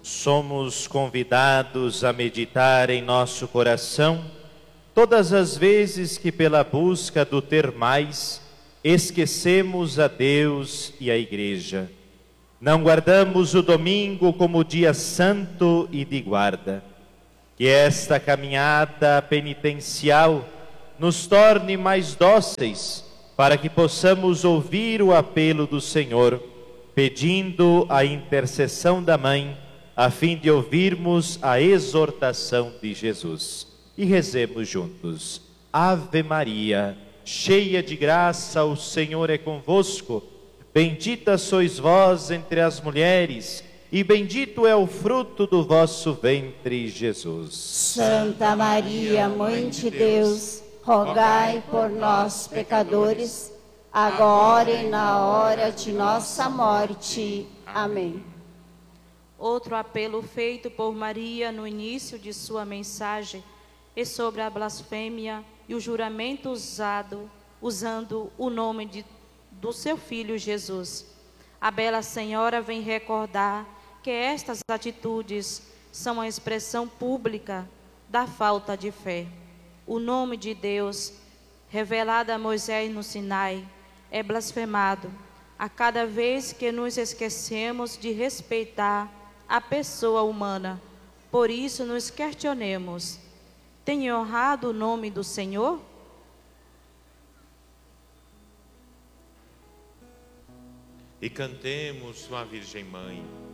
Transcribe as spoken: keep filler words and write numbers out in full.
somos convidados a meditar em nosso coração todas as vezes que, pela busca do ter mais, esquecemos a Deus e a Igreja. Não guardamos o domingo como dia santo e de guarda. Que esta caminhada penitencial nos torne mais dóceis, para que possamos ouvir o apelo do Senhor, pedindo a intercessão da Mãe, a fim de ouvirmos a exortação de Jesus. E rezemos juntos. Ave Maria, cheia de graça, o Senhor é convosco. Bendita sois vós entre as mulheres, e bendito é o fruto do vosso ventre, Jesus. Santa Maria, Mãe de Deus, rogai por nós, pecadores, agora e na hora de nossa morte. Amém. Outro apelo feito por Maria no início de sua mensagem é sobre a blasfêmia e o juramento usado, usando o nome de, do seu Filho Jesus. A Bela Senhora vem recordar que estas atitudes são a expressão pública da falta de fé. O nome de Deus, revelado a Moisés no Sinai, é blasfemado a cada vez que nos esquecemos de respeitar a pessoa humana. Por isso nos questionemos: tem honrado o nome do Senhor? E cantemos a Virgem Mãe.